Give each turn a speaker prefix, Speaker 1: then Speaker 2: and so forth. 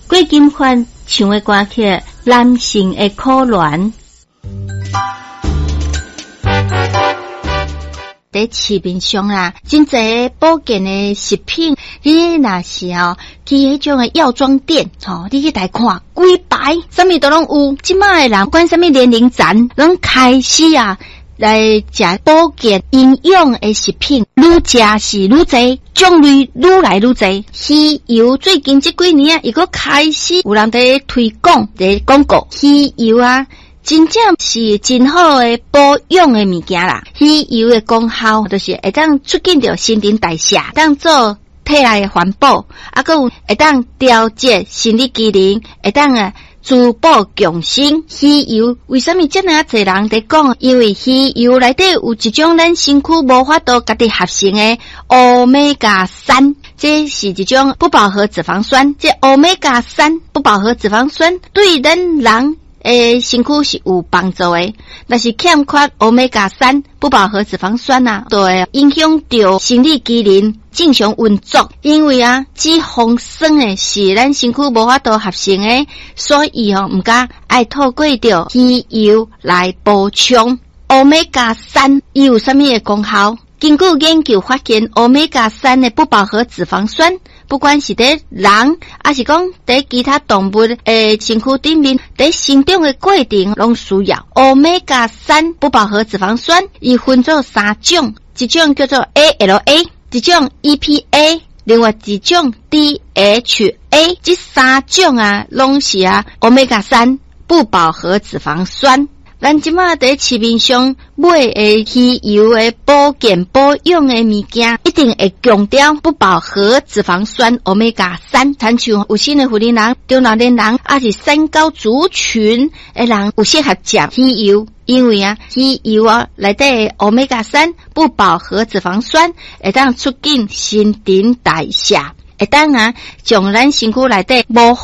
Speaker 1: 过金番唱的歌曲，男性的可怜。在市面上啦，真侪保健的食品，你若是去迄种的药妆店，你去来看，规排啥物都拢有。即卖的人管啥物年龄层，拢开始来食保健营养的食品，愈食是愈侪，种类愈来愈侪。鱼油最近这几年伊个开始有人在推广，在广告鱼油真正是真好的保养的物件啦。鱼油的功效就是会当促进着新陈代谢，当做体内的环保，还有会当调节生理机能，会当滋补强身。鱼油为什么这么侪人在讲？因为鱼油内底有一种咱身躯无法度家己合成的Omega 3，这是一种不饱和脂肪酸。这 Omega 3不饱和脂肪酸对咱人身躯是有帮助的，但是欠缺 Omega 3不饱和脂肪酸就会影响到生理机能正常运作。因为脂肪酸是咱身躯无法度合成的，所以唔该爱透过着鱼油来补充 Omega 3。伊有啥物的功效？根据研究发现 ，Omega 3的不饱和脂肪酸，不管是在人，还是讲在其他动物身躯顶面，在生长的过程拢需要 Omega 3不饱和脂肪酸。伊分做三种，一种叫做 ALA， 一种 EPA， 另外一种 DHA。这三种拢是Omega 3不饱和脂肪酸。咱即马在市面上买的鱼油的保健保养的物件，一定会强调不饱和脂肪酸 Omega 3。参像有性的妇女人、中老年人，还是三高族群的人，有适合食鱼油，因为鱼油内底的 Omega 3不饱和脂肪酸会当促进新陈代谢，会当将咱身躯内底无